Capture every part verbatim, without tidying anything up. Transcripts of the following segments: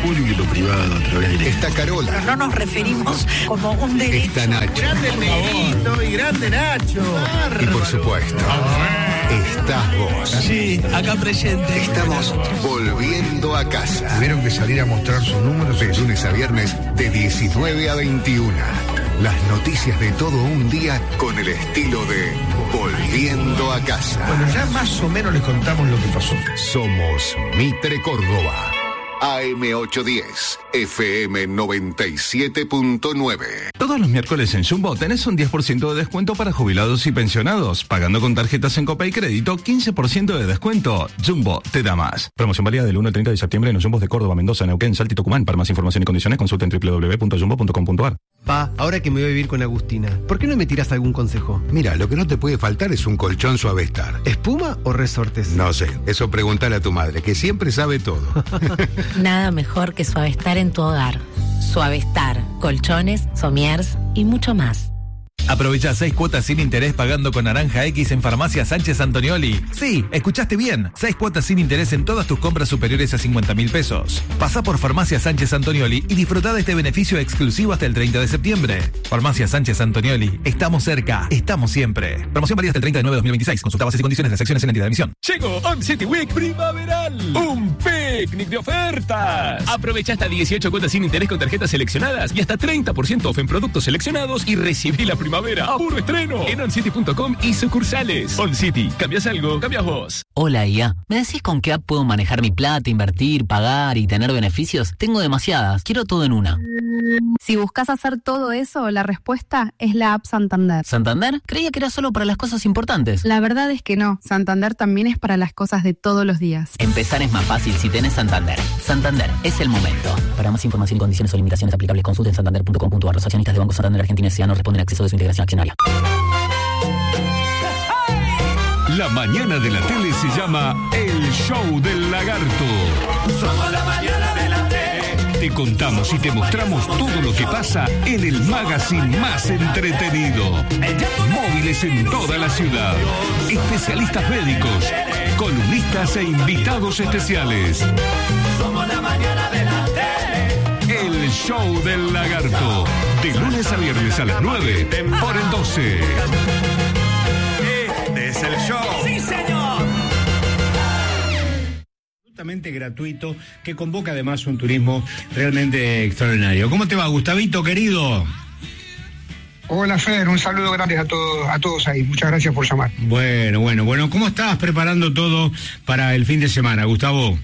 público y lo privado a través de... Está Carola. Pero no nos referimos como un derecho. Está Nacho. Grande el Negrito y grande Nacho. Bárbaro. Y por supuesto, estás vos. Sí, acá presente. Estamos volviendo a casa. Tuvieron que salir a mostrar sus números de lunes a viernes de diecinueve a veintiuno. Las noticias de todo un día con el estilo de Volviendo a casa. Bueno, ya más o menos les contamos lo que pasó. Somos Mitre Córdoba. A M ochocientos diez, F M noventa y siete punto nueve. Todos los miércoles en Jumbo tenés un diez por ciento de descuento para jubilados y pensionados. Pagando con tarjetas en Copa y Crédito, quince por ciento de descuento. Jumbo te da más. Promoción válida del uno al treinta de septiembre en los Jumbos de Córdoba, Mendoza, Neuquén, Salta y Tucumán. Para más información y condiciones consulta en doble u doble u doble u punto jumbo punto com punto a r. Pa, ahora que me voy a vivir con Agustina, ¿por qué no me tiras algún consejo? Mira, lo que no te puede faltar es un colchón Suavestar. ¿Espuma o resortes? No sé, eso preguntale a tu madre, que siempre sabe todo. Nada mejor que Suavestar en tu hogar. Suavestar, colchones, somiers y mucho más. Aprovecha seis cuotas sin interés pagando con Naranja X en Farmacia Sánchez Antonioli. Sí, escuchaste bien. Seis cuotas sin interés en todas tus compras superiores a cincuenta mil pesos. Pasá por Farmacia Sánchez Antonioli y disfrutá de este beneficio exclusivo hasta el treinta de septiembre. Farmacia Sánchez Antonioli. Estamos cerca. Estamos siempre. Promoción válida hasta el treinta de nueve de dos mil veintiséis. Consulta bases y condiciones de las secciones en entidad de emisión. Llegó On City Week primaveral. Un picnic de ofertas. Aprovecha hasta dieciocho cuotas sin interés con tarjetas seleccionadas y hasta treinta por ciento off en productos seleccionados y recibí la primavera a puro estreno en on city punto com y sucursales. On City, ¿cambias algo? ¿Cambias vos? Hola, I A. ¿Me decís con qué app puedo manejar mi plata, invertir, pagar y tener beneficios? Tengo demasiadas. Quiero todo en una. Si buscas hacer todo eso, la respuesta es la app Santander. ¿Santander? Creía que era solo para las cosas importantes. La verdad es que no. Santander también es para las cosas de todos los días. Empezar es más fácil si tenés Santander. Santander, es el momento. Para más información y condiciones o limitaciones aplicables, consulten santander punto com punto a r. Los accionistas de Banco Santander Argentina S A no responden al acceso de su integración accionaria. La mañana de la tele se llama El Show del Lagarto. Somos la mañana de la tele. Te contamos y te mostramos todo lo que pasa en el magazine más entretenido. Móviles en toda la ciudad. Especialistas médicos, columnistas e invitados especiales. Somos la mañana de la tele. El Show del Lagarto. De lunes a viernes a las nueve por el doce. Este es el show. ¡Sí, señor! Absolutamente gratuito, que convoca además un turismo realmente extraordinario. ¿Cómo te va, Gustavito, querido? Hola, Fer, un saludo grande a todos, a todos ahí. Muchas gracias por llamar. Bueno, bueno, bueno. ¿Cómo estabas preparando todo para el fin de semana, Gustavo?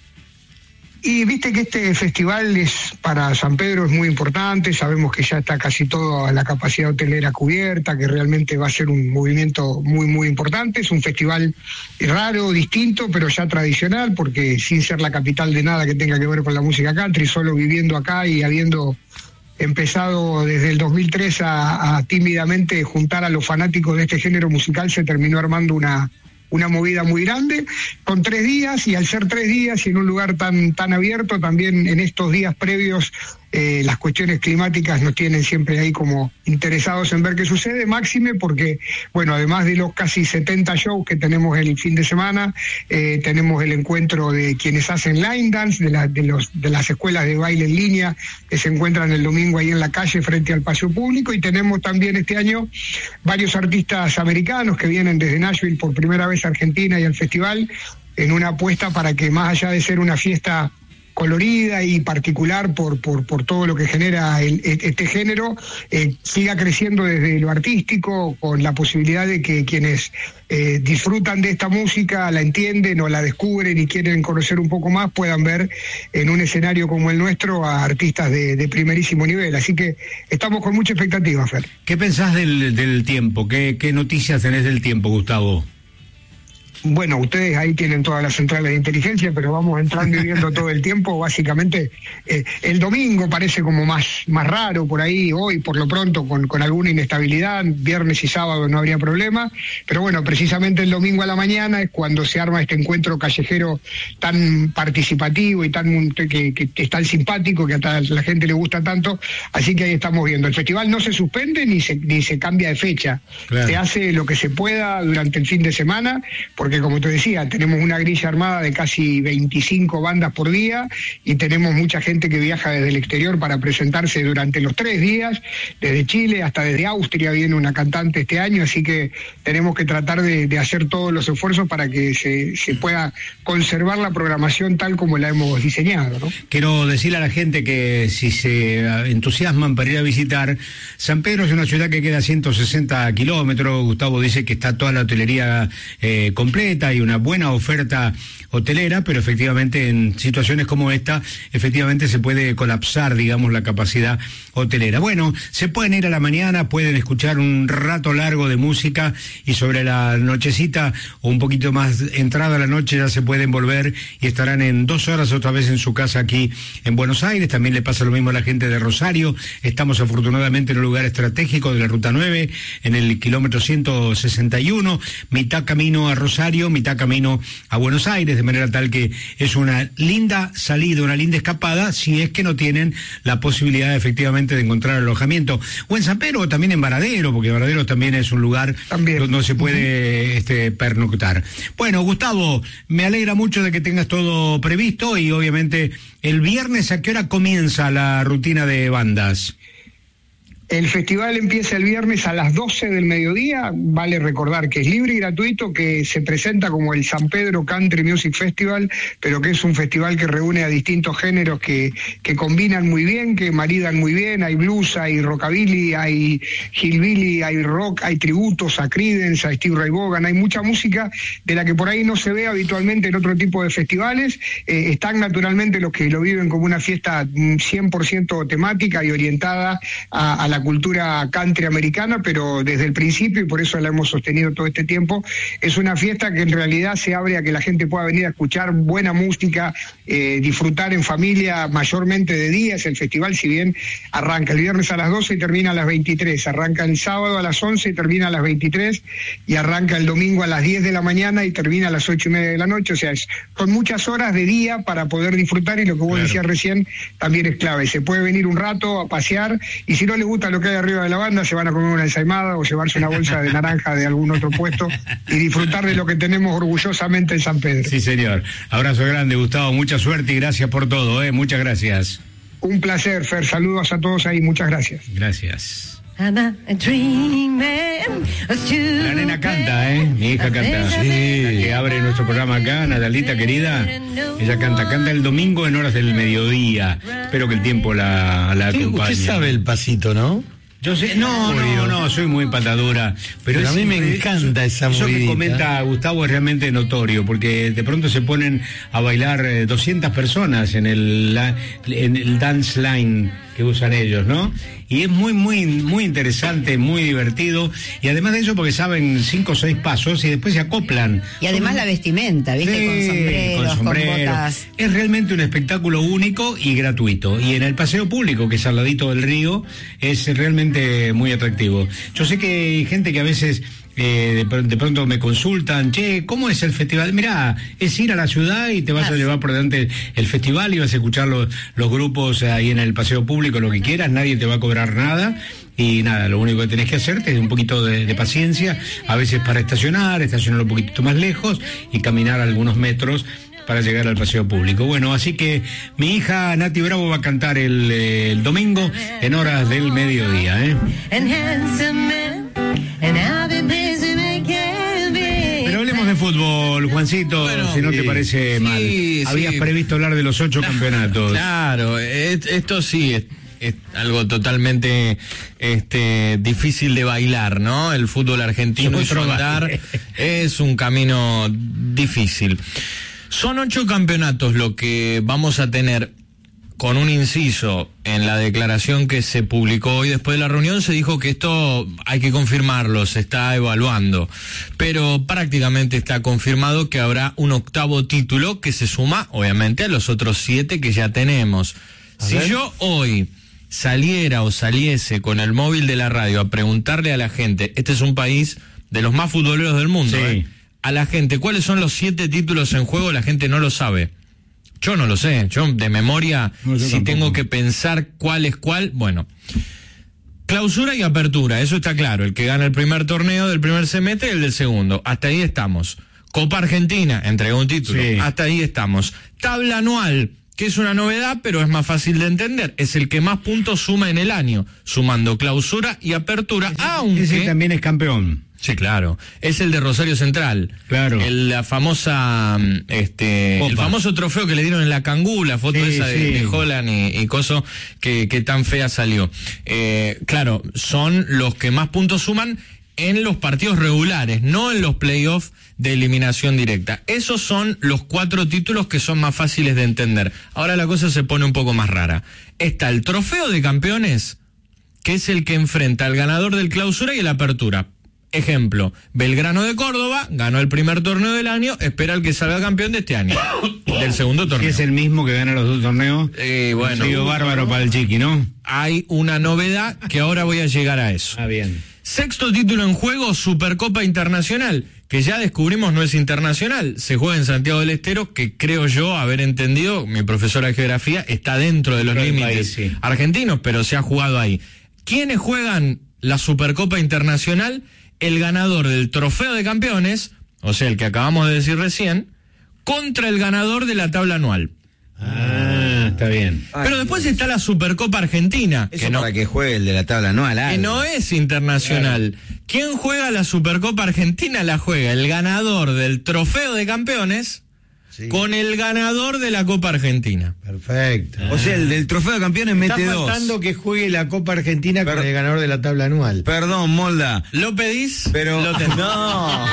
Y viste que este festival es para San Pedro es muy importante, sabemos que ya está casi toda la capacidad hotelera cubierta, que realmente va a ser un movimiento muy, muy importante. Es un festival raro, distinto, pero ya tradicional, porque sin ser la capital de nada que tenga que ver con la música country, solo viviendo acá y habiendo empezado desde el dos mil tres a, a tímidamente juntar a los fanáticos de este género musical, se terminó armando una... una movida muy grande, con tres días, y al ser tres días y en un lugar tan, tan abierto, también en estos días previos, eh, las cuestiones climáticas nos tienen siempre ahí como interesados en ver qué sucede, máxime porque, bueno, además de los casi setenta shows que tenemos el fin de semana, eh, tenemos el encuentro de quienes hacen line dance, de, la, de, los, de las escuelas de baile en línea, que se encuentran el domingo ahí en la calle frente al paseo público, y tenemos también este año varios artistas americanos que vienen desde Nashville por primera vez a Argentina y al festival, en una apuesta para que, más allá de ser una fiesta colorida y particular por por por todo lo que genera el, este género, eh, siga creciendo desde lo artístico, con la posibilidad de que quienes eh, disfrutan de esta música, la entienden o la descubren y quieren conocer un poco más, puedan ver en un escenario como el nuestro a artistas de, de primerísimo nivel. Así que estamos con mucha expectativa, Fer. ¿Qué pensás del, del tiempo? ¿Qué, qué noticias tenés del tiempo, Gustavo? Bueno, ustedes ahí tienen todas las centrales de inteligencia, pero vamos entrando y viendo todo el tiempo. Básicamente, eh, el domingo parece como más, más raro por ahí, hoy por lo pronto con, con alguna inestabilidad, viernes y sábado no habría problema, pero bueno, precisamente el domingo a la mañana es cuando se arma este encuentro callejero tan participativo y tan que, que es tan simpático, que a la gente le gusta tanto, así que ahí estamos viendo. El festival no se suspende ni se, ni se cambia de fecha, claro. Se hace lo que se pueda durante el fin de semana, porque porque como te decía, tenemos una grilla armada de casi veinticinco bandas por día y tenemos mucha gente que viaja desde el exterior para presentarse durante los tres días, desde Chile hasta desde Austria viene una cantante este año, así que tenemos que tratar de, de hacer todos los esfuerzos para que se, se pueda conservar la programación tal como la hemos diseñado, ¿no? Quiero decirle a la gente que si se entusiasman para ir a visitar, San Pedro es una ciudad que queda a ciento sesenta kilómetros. Gustavo dice que está toda la hotelería eh, completa y una buena oferta hotelera, pero efectivamente en situaciones como esta, efectivamente se puede colapsar, digamos, la capacidad hotelera. Bueno, se pueden ir a la mañana, pueden escuchar un rato largo de música y sobre la nochecita o un poquito más entrada a la noche ya se pueden volver y estarán en dos horas otra vez en su casa aquí en Buenos Aires. También le pasa lo mismo a la gente de Rosario. Estamos afortunadamente en un lugar estratégico de la Ruta nueve, en el kilómetro ciento sesenta y uno, mitad camino a Rosario, mitad camino a Buenos Aires, de manera tal que es una linda salida, una linda escapada, si es que no tienen la posibilidad efectivamente de encontrar alojamiento, o en San Pedro o también en Varadero, porque Varadero también es un lugar también donde se puede uh-huh. este, pernoctar. Bueno, Gustavo, me alegra mucho de que tengas todo previsto y obviamente el viernes, ¿a qué hora comienza la rutina de bandas? El festival empieza el viernes a las doce del mediodía, vale recordar que es libre y gratuito, que se presenta como el San Pedro Country Music Festival, pero que es un festival que reúne a distintos géneros que, que combinan muy bien, que maridan muy bien, hay blues, hay rockabilly, hay hillbilly, hay rock, hay tributos a Creedence, a Steve Ray Vaughan, hay mucha música de la que por ahí no se ve habitualmente en otro tipo de festivales. Eh, están naturalmente los que lo viven como una fiesta cien por ciento temática y orientada a, a la cultura country americana, pero desde el principio, y por eso la hemos sostenido todo este tiempo, es una fiesta que en realidad se abre a que la gente pueda venir a escuchar buena música, eh, disfrutar en familia, mayormente de días. El festival, si bien arranca el viernes a las doce y termina a las veintitrés, arranca el sábado a las once y termina a las veintitrés, y arranca el domingo a las diez de la mañana y termina a las ocho y media de la noche, o sea, es con muchas horas de día para poder disfrutar, y lo que vos claro. decías recién también es clave, se puede venir un rato a pasear, y si no le gusta lo que hay arriba de la banda, se van a comer una ensaimada o llevarse una bolsa de naranja de algún otro puesto y disfrutar de lo que tenemos orgullosamente en San Pedro. Sí, señor. Abrazo grande, Gustavo, mucha suerte y gracias por todo, ¿eh? Muchas gracias. Un placer, Fer, saludos a todos ahí, muchas gracias. Gracias. La nena canta, ¿eh? Mi hija canta. Sí. La que abre nuestro programa acá, Natalita querida. Ella canta, canta el domingo en horas del mediodía. Espero que el tiempo la, la acompañe. Usted sabe el pasito, ¿no? Yo sé, no, no, no, soy muy patadura. Pero, pero a mí me encanta esa movidita. Eso que comenta Gustavo es realmente notorio, porque de pronto se ponen a bailar doscientas personas en el, en el dance line que usan ellos, ¿no? Y es muy, muy, muy interesante, muy divertido, y además de eso porque saben cinco o seis pasos y después se acoplan. Y además Son... la vestimenta, ¿viste? Sí, con sombreros, con, sombrero. con botas. Es realmente un espectáculo único y gratuito. Y en el paseo público, que es al ladito del río, es realmente muy atractivo. Yo sé que hay gente que a veces... Eh, de, de pronto me consultan, che, ¿cómo es el festival? Mirá, es ir a la ciudad y te vas ah, a llevar por delante el festival y vas a escuchar los, los grupos ahí en el paseo público, lo que quieras, nadie te va a cobrar nada. Y nada, lo único que tenés que hacer es un poquito de, de paciencia, a veces para estacionar, estacionar un poquitito más lejos y caminar algunos metros para llegar al paseo público. Bueno, así que mi hija Nati Bravo va a cantar el, el domingo en horas del mediodía, ¿eh? Pero hablemos de fútbol, Juancito, bueno, si no sí, te parece sí, mal. Sí. Habías previsto hablar de los ocho claro, campeonatos. Claro, esto sí es, es algo totalmente este, difícil de bailar, ¿no? El fútbol argentino y su andar es un camino difícil. Son ocho campeonatos lo que vamos a tener. Con un inciso, en la declaración que se publicó hoy después de la reunión se dijo que esto hay que confirmarlo, se está evaluando, pero prácticamente está confirmado que habrá un octavo título que se suma, obviamente, a los otros siete que ya tenemos. A si ver. yo hoy saliera o saliese con el móvil de la radio a preguntarle a la gente, este es un país de los más futboleros del mundo, sí. ¿eh? A la gente, ¿cuáles son los siete títulos en juego? La gente no lo sabe. Yo no lo sé, yo de memoria, no, si tampoco. Tengo que pensar cuál es cuál, bueno, clausura y apertura, eso está claro, el que gana el primer torneo del primer semestre y el del segundo, hasta ahí estamos. Copa Argentina, entregó un título. Sí. Hasta ahí estamos. Tabla anual, que es una novedad, pero es más fácil de entender. Es el que más puntos suma en el año, sumando clausura y apertura, ese, aunque... Ese también es campeón. Sí, claro. Es el de Rosario Central. Claro. El, la famosa, este, Copa. El famoso trofeo que le dieron en la Cangú, la foto sí, esa de, sí. de Holland y, y Coso, que, que tan fea salió. Eh, claro, son los que más puntos suman en los partidos regulares, no en los playoffs de eliminación directa. Esos son los cuatro títulos que son más fáciles de entender. Ahora la cosa se pone un poco más rara. Está el trofeo de campeones, que es el que enfrenta al ganador del clausura y el apertura. Ejemplo, Belgrano de Córdoba ganó el primer torneo del año, espera el que salga campeón de este año, del segundo torneo. ¿Es el mismo que gana los dos torneos? Eh, bueno. Sido bárbaro para el Chiqui, ¿no? Hay una novedad que ahora voy a llegar a eso. Ah, bien. Sexto título en juego, Supercopa Internacional, que ya descubrimos no es internacional, se juega en Santiago del Estero, que creo yo haber entendido, mi profesora de geografía, está dentro de los pero límites país, sí. argentinos, pero se ha jugado ahí. ¿Quiénes juegan la Supercopa Internacional? El ganador del trofeo de campeones, o sea, el que acabamos de decir recién, contra el ganador de la tabla anual. Ah, está bien. Pero después está la Supercopa Argentina. Eso que no, para que juegue el de la tabla anual. Que no es internacional. Claro. ¿Quién juega la Supercopa Argentina? La juega el ganador del trofeo de campeones sí. con el ganador de la Copa Argentina. Perfecto. Ah. O sea, el del trofeo de campeones Está mete dos. Está faltando que juegue la Copa Argentina Pero, con el ganador de la tabla anual. Perdón, Molda. ¿Lo pedís? Pero Lo no.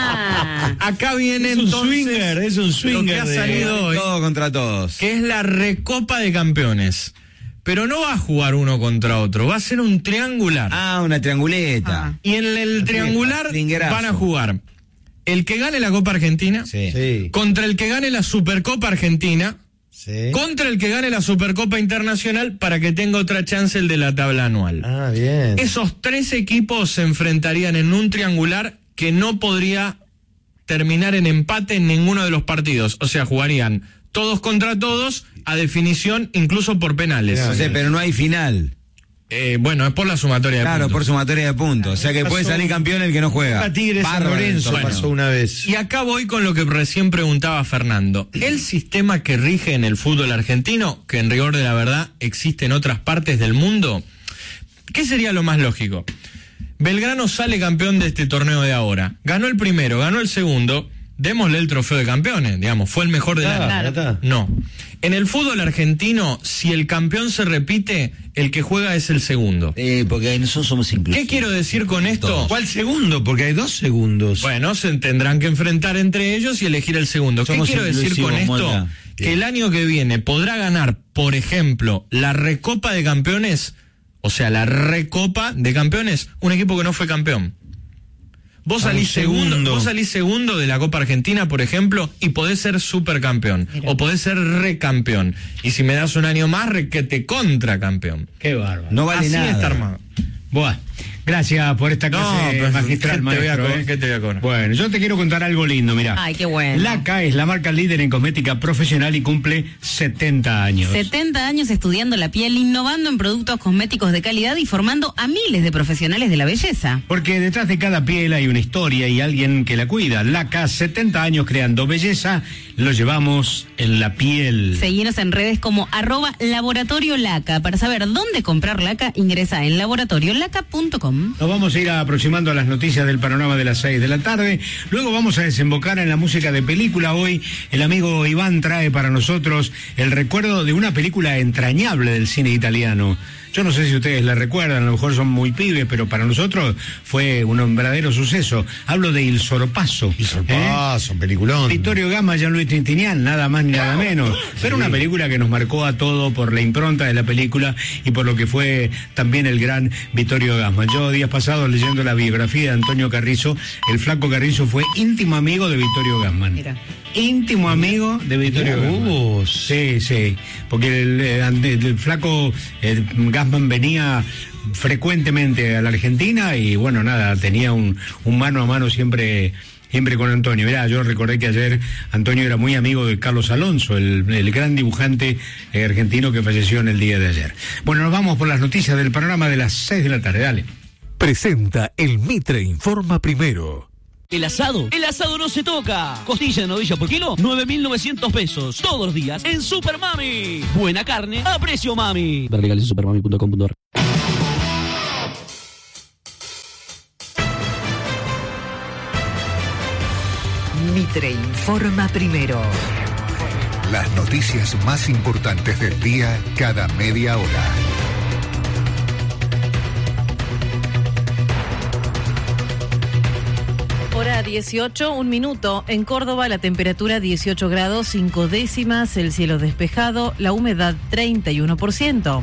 Acá viene es un entonces swinger, es un swinger lo que ha salido hoy, todo contra todos, que es la Recopa de Campeones. Pero no va a jugar uno contra otro, va a ser un triangular. Ah, una trianguleta. Ah. Y en el triangular van a jugar el que gane la Copa Argentina sí. Sí. contra el que gane la Supercopa Argentina sí. contra el que gane la Supercopa Internacional para que tenga otra chance el de la tabla anual. Ah, bien. Esos tres equipos se enfrentarían en un triangular que no podría terminar en empate en ninguno de los partidos. O sea, jugarían todos contra todos a definición, incluso por penales. No, sé, pero no hay final. Eh, bueno, es por la sumatoria de claro, puntos. Claro, por sumatoria de puntos. O sea que pasó, puede salir campeón el que no juega. A Tigres San Lorenzo bueno, pasó una vez. Y acá voy con lo que recién preguntaba Fernando. El sistema que rige en el fútbol argentino, que en rigor de la verdad existe en otras partes del mundo, ¿qué sería lo más lógico? Belgrano sale campeón de este torneo de ahora. Ganó el primero, ganó el segundo. Démosle el trofeo de campeones, digamos, fue el mejor del año. Claro, claro. No. En el fútbol argentino, si el campeón se repite, el que juega es el segundo. Eh, porque nosotros somos inclusivos. ¿Qué quiero decir con esto? ¿Cuál segundo? Porque hay dos segundos. Bueno, se tendrán que enfrentar entre ellos y elegir el segundo. Somos ¿Qué quiero decir con esto? Molda. Que el año que viene podrá ganar, por ejemplo, la Recopa de Campeones, o sea, la Recopa de Campeones, un equipo que no fue campeón. Vos salís segundo. segundo, vos salís segundo de la Copa Argentina, por ejemplo, y podés ser supercampeón. Mira. O podés ser recampeón. Y si me das un año más, requete contracampeón. Qué bárbaro. No vale Así nada. Está armado. Buah. Gracias por esta clase no, magistral, ¿qué maestro. Te voy a, ¿eh? ¿Qué te voy a cobrar? Bueno, yo te quiero contar algo lindo, mirá. Ay, qué bueno. Laca es la marca líder en cosmética profesional y cumple setenta años. setenta años estudiando la piel, innovando en productos cosméticos de calidad y formando a miles de profesionales de la belleza. Porque detrás de cada piel hay una historia y alguien que la cuida. Laca, setenta años creando belleza, lo llevamos en la piel. Seguinos en redes como arroba laboratorio laca. Para saber dónde comprar laca, ingresa en laboratorio laca punto com. Nos vamos a ir a aproximando a las noticias del panorama de las seis de la tarde. Luego vamos a desembocar en la música de película. Hoy el amigo Iván trae para nosotros el recuerdo de una película entrañable del cine italiano. Yo no sé si ustedes la recuerdan, a lo mejor son muy pibes, pero para nosotros fue un verdadero suceso. Hablo de Il Sorpasso. Il Sorpasso, ¿eh? Peliculón. Vittorio Gamma, Jean-Louis Trintignant, nada más ni nada menos. Sí. Pero una película que nos marcó a todo por la impronta de la película y por lo que fue también el gran Vittorio Gamma. Yo días pasados leyendo la biografía de Antonio Carrizo, el flaco Carrizo fue íntimo amigo de Vittorio Gassman. Mira. Íntimo amigo de Vittorio Gassman. Sí, sí, porque el, el, el flaco el Gassman venía frecuentemente a la Argentina y bueno, nada, tenía un, un mano a mano siempre siempre con Antonio. Mirá, yo recordé que ayer Antonio era muy amigo de Carlos Alonso, el, el gran dibujante eh, argentino que falleció en el día de ayer. Bueno, nos vamos por las noticias del panorama de las seis de la tarde, dale. Presenta el Mitre Informa Primero. El asado, el asado no se toca. Costilla de novilla por kilo, nueve mil novecientos pesos. Todos los días en Super Mami. Buena carne a precio mami. Ver legales en supermami punto com punto ar. Mitre informa primero. Las noticias más importantes del día cada media hora. Hora dieciocho, un minuto. En Córdoba la temperatura dieciocho grados, cinco décimas, el cielo despejado, la humedad treinta y uno por ciento.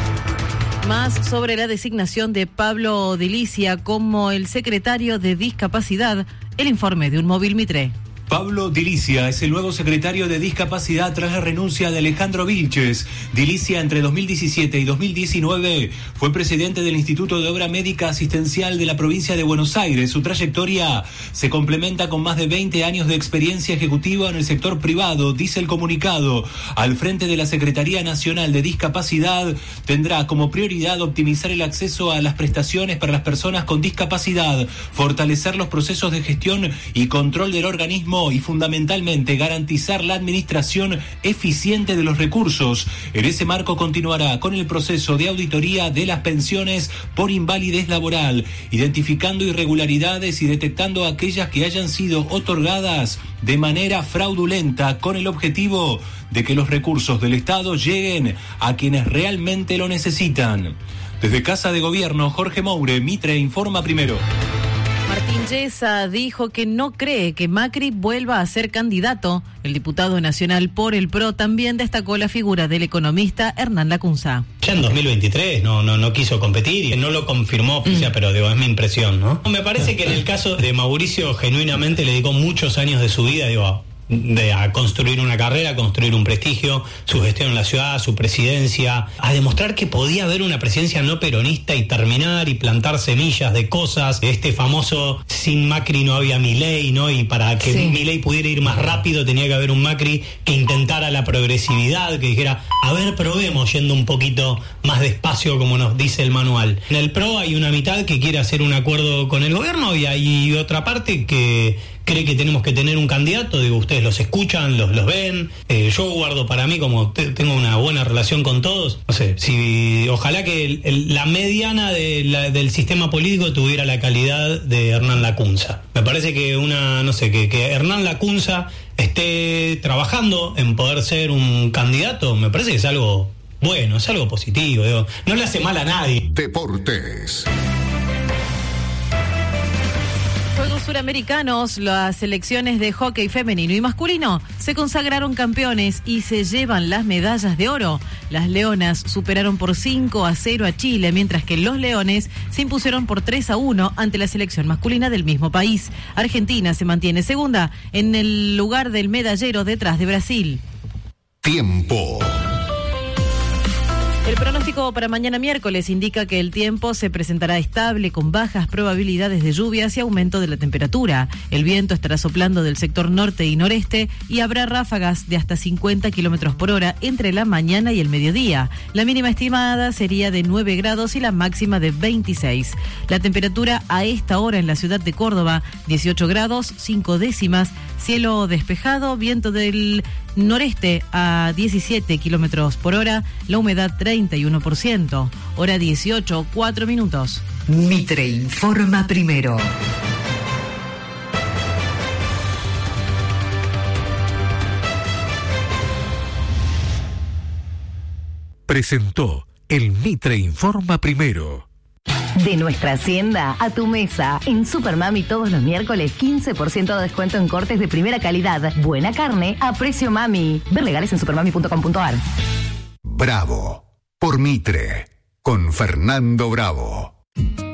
Más sobre la designación de Pablo Dilicia como el secretario de Discapacidad, el informe de un móvil Mitre. Pablo Dilicia es el nuevo secretario de Discapacidad tras la renuncia de Alejandro Vilches. Dilicia entre dos mil diecisiete y dos mil diecinueve fue presidente del Instituto de Obra Médica Asistencial de la provincia de Buenos Aires. Su trayectoria se complementa con más de veinte años de experiencia ejecutiva en el sector privado, dice el comunicado. Al frente de la Secretaría Nacional de Discapacidad tendrá como prioridad optimizar el acceso a las prestaciones para las personas con discapacidad, fortalecer los procesos de gestión y control del organismo y fundamentalmente garantizar la administración eficiente de los recursos. En ese marco continuará con el proceso de auditoría de las pensiones por invalidez laboral, identificando irregularidades y detectando aquellas que hayan sido otorgadas de manera fraudulenta, con el objetivo de que los recursos del Estado lleguen a quienes realmente lo necesitan. Desde Casa de Gobierno, Jorge Moure, Mitre informa primero. Martín Yesa dijo que no cree que Macri vuelva a ser candidato. El diputado nacional por el P R O también destacó la figura del economista Hernán Lacunza. Ya en dos mil veintitrés no, no, no quiso competir y no lo confirmó, mm. o sea, pero digo, es mi impresión, ¿no? Me parece que en el caso de Mauricio genuinamente le dedicó muchos años de su vida, digo, de a construir una carrera, a construir un prestigio, su gestión en la ciudad, su presidencia, a demostrar que podía haber una presidencia no peronista y terminar y plantar semillas de cosas. Este famoso sin Macri no había Milei, ¿no? Y para que sí. Milei pudiera ir más rápido tenía que haber un Macri que intentara la progresividad, que dijera, a ver, probemos yendo un poquito más despacio como nos dice el manual. En el P R O hay una mitad que quiere hacer un acuerdo con el gobierno y hay otra parte que cree que tenemos que tener un candidato. Digo, ustedes los escuchan, los, los ven. Eh, yo guardo para mí, como te, tengo una buena relación con todos, no sé, si ojalá que el, el, la mediana de la, del sistema político tuviera la calidad de Hernán Lacunza. Me parece que una, no sé, que, que Hernán Lacunza esté trabajando en poder ser un candidato, me parece que es algo bueno, es algo positivo, digo, no le hace mal a nadie. Deportes. Juegos Suramericanos, las selecciones de hockey femenino y masculino se consagraron campeones y se llevan las medallas de oro. Las leonas superaron por cinco a cero a Chile, mientras que los leones se impusieron por tres a uno ante la selección masculina del mismo país. Argentina se mantiene segunda en el lugar del medallero detrás de Brasil. Tiempo. El pronóstico para mañana miércoles indica que el tiempo se presentará estable con bajas probabilidades de lluvias y aumento de la temperatura. El viento estará soplando del sector norte y noreste y habrá ráfagas de hasta cincuenta kilómetros por hora entre la mañana y el mediodía. La mínima estimada sería de nueve grados y la máxima de veintiséis. La temperatura a esta hora en la ciudad de Córdoba, dieciocho grados, cinco décimas, cielo despejado, viento del noreste a diecisiete kilómetros por hora, la humedad treinta y uno por ciento. Hora dieciocho, cuatro minutos. Mitre informa primero. Presentó el Mitre informa primero. De nuestra hacienda a tu mesa. En Supermami todos los miércoles quince por ciento de descuento en cortes de primera calidad. Buena carne a precio mami. Ver legales en supermami punto com punto ar. Bravo. Por Mitre. Con Fernando Bravo.